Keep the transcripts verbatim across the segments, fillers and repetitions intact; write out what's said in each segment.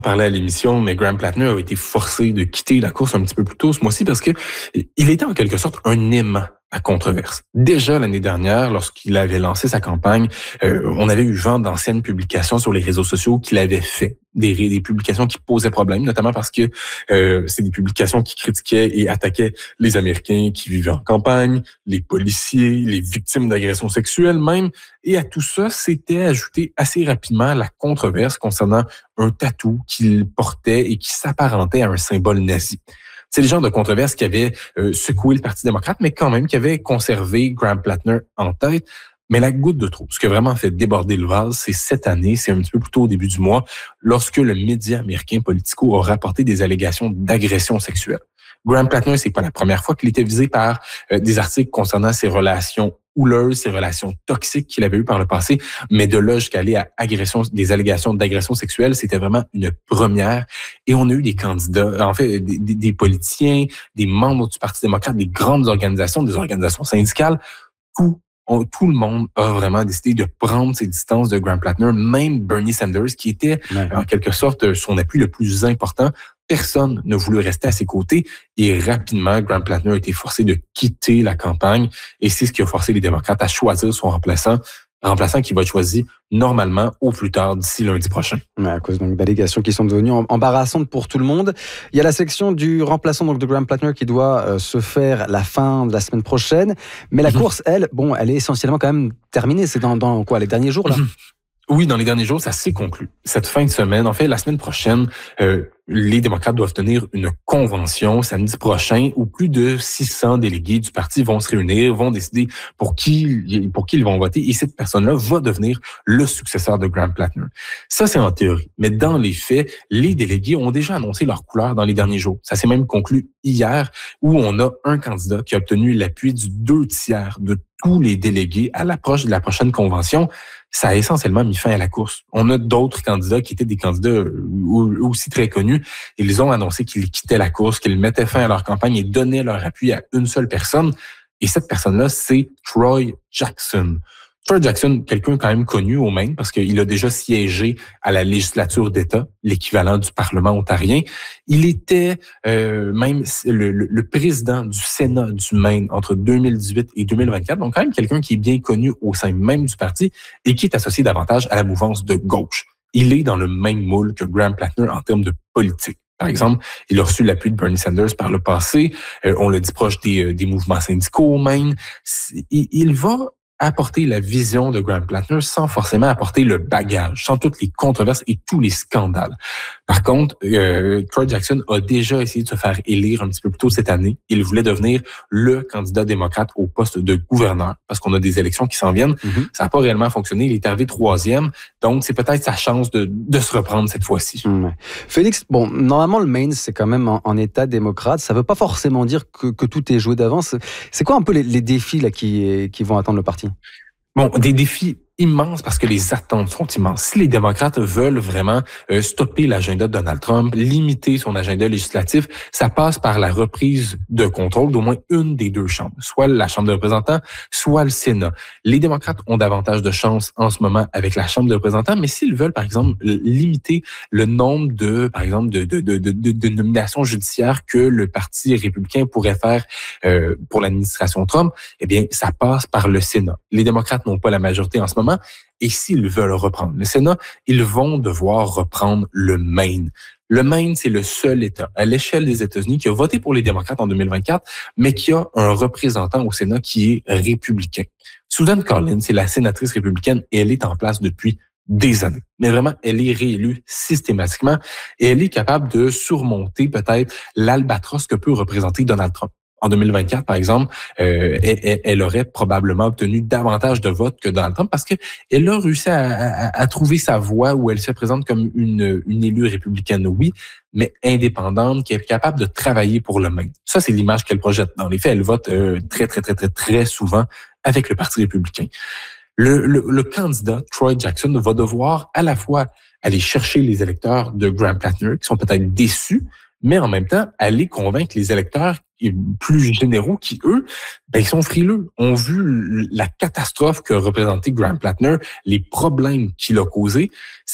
Parlait à l'émission, mais Graham Plattner a été forcé de quitter la course un petit peu plus tôt ce mois-ci parce que il était en quelque sorte un aimant à controverse. Déjà l'année dernière, lorsqu'il avait lancé sa campagne, euh, on avait eu vent d'anciennes publications sur les réseaux sociaux qu'il avait fait, des, des publications qui posaient problème, notamment parce que euh, c'est des publications qui critiquaient et attaquaient les Américains qui vivaient en campagne, les policiers, les victimes d'agressions sexuelles même. Et à tout ça, s'était ajouté assez rapidement la controverse concernant un tatou qu'il portait et qui s'apparentait à un symbole nazi. C'est le genre de controverse qui avait euh, secoué le Parti démocrate, mais quand même qui avait conservé Graham Plattner en tête. Mais la goutte de trop, ce qui a vraiment fait déborder le vase, c'est cette année, c'est un petit peu plus tôt au début du mois, lorsque le média américain Politico a rapporté des allégations d'agression sexuelle. Graham Plattner, c'est pas la première fois qu'il était visé par euh, des articles concernant ses relations houleuses, ses relations toxiques qu'il avait eues par le passé, mais de là jusqu'à aller à agression, des allégations d'agression sexuelle, c'était vraiment une première. Et on a eu des candidats, en fait, des, des, des politiciens, des membres du Parti démocrate, des grandes organisations, des organisations syndicales, tout On, tout le monde a vraiment décidé de prendre ses distances de Graham Plattner, même Bernie Sanders, qui était ouais. en quelque sorte son appui le plus important. Personne ne voulait rester à ses côtés et rapidement, Graham Plattner a été forcé de quitter la campagne et c'est ce qui a forcé les démocrates à choisir son remplaçant, remplaçant qui va être choisi normalement au plus tard d'ici lundi prochain. Ouais, à cause donc d'allégations qui sont devenues embarrassantes pour tout le monde. Il y a la section du remplaçant donc de Graham Plattner qui doit euh, se faire la fin de la semaine prochaine, mais la mmh. course, elle, bon, elle est essentiellement quand même terminée. C'est dans, dans quoi, les derniers jours là? Mmh. Oui, dans les derniers jours, ça s'est conclu. Cette fin de semaine, en fait, la semaine prochaine, euh, les démocrates doivent tenir une convention samedi prochain où plus de six cents délégués du parti vont se réunir, vont décider pour qui, pour qui ils vont voter et cette personne-là va devenir le successeur de Graham Plattner. Ça, c'est en théorie. Mais dans les faits, les délégués ont déjà annoncé leur couleur dans les derniers jours. Ça s'est même conclu hier où on a un candidat qui a obtenu l'appui du deux tiers de tous les délégués à l'approche de la prochaine convention. Ça a essentiellement mis fin à la course. On a d'autres candidats qui étaient des candidats aussi très connus. Ils ont annoncé qu'ils quittaient la course, qu'ils mettaient fin à leur campagne et donnaient leur appui à une seule personne. Et cette personne-là, c'est Troy Jackson. Troy Jackson, quelqu'un quand même connu au Maine parce qu'il a déjà siégé à la législature d'État, l'équivalent du Parlement ontarien. Il était euh, même le, le, le président du Sénat du Maine entre deux mille dix-huit et deux mille vingt-quatre, donc quand même quelqu'un qui est bien connu au sein même du parti et qui est associé davantage à la mouvance de gauche. Il est dans le même moule que Graham Plattner en termes de politique. Par exemple, il a reçu l'appui de Bernie Sanders par le passé. Euh, on le dit proche des, des mouvements syndicaux au Maine. Il, il va apporter la vision de Graham Plattner sans forcément apporter le bagage, sans toutes les controverses et tous les scandales. Par contre, euh, Troy Jackson a déjà essayé de se faire élire un petit peu plus tôt cette année. Il voulait devenir le candidat démocrate au poste de gouverneur parce qu'on a des élections qui s'en viennent. Mm-hmm. Ça n'a pas réellement fonctionné. Il est arrivé troisième. Donc, c'est peut-être sa chance de, de se reprendre cette fois-ci. Mmh. Félix, bon, normalement, le Maine, c'est quand même en, en état démocrate. Ça ne veut pas forcément dire que, que tout est joué d'avance. C'est quoi un peu les, les défis là, qui, qui vont attendre le parti? Bon, des défis immenses parce que les attentes sont immenses. Si les démocrates veulent vraiment euh, stopper l'agenda de Donald Trump, limiter son agenda législatif, ça passe par la reprise de contrôle d'au moins une des deux chambres, soit la Chambre des représentants, soit le Sénat. Les démocrates ont davantage de chance en ce moment avec la Chambre des représentants, mais s'ils veulent, par exemple, limiter le nombre de, par exemple, de, de, de, de, de nominations judiciaires que le Parti républicain pourrait faire euh, pour l'administration Trump, eh bien, ça passe par le Sénat. Les démocrates n'ont pas la majorité en ce moment. Et s'ils veulent reprendre le Sénat, ils vont devoir reprendre le Maine. Le Maine, c'est le seul État à l'échelle des États-Unis qui a voté pour les démocrates en deux mille vingt-quatre, mais qui a un représentant au Sénat qui est républicain. Susan Collins, c'est la sénatrice républicaine et elle est en place depuis des années. Mais vraiment, elle est réélue systématiquement et elle est capable de surmonter peut-être l'albatros que peut représenter Donald Trump. En deux mille vingt-quatre, par exemple, euh, elle, elle aurait probablement obtenu davantage de votes que Donald Trump parce qu'elle a réussi à, à, à trouver sa voie où elle se présente comme une, une élue républicaine, oui, mais indépendante, qui est capable de travailler pour le Maine. Ça, c'est l'image qu'elle projette. Dans les faits, elle vote euh, très, très, très, très, très souvent avec le Parti républicain. Le, le, le candidat, Troy Jackson, va devoir à la fois aller chercher les électeurs de Graham Plattner, qui sont peut-être déçus, mais en même temps, aller convaincre les électeurs plus généraux qui, eux, ben, ils sont frileux, ont vu la catastrophe que représentait Graham Plattner, les problèmes qu'il a causés. Ça va être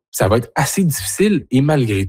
ça va être assez difficile et malgré